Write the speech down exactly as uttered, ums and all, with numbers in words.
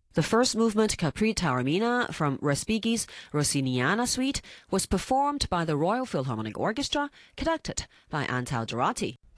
The first movement Capri Taormina from Respighi's Rossiniana Suite was performed by the Royal Philharmonic Orchestra, conducted by Antal Dorati.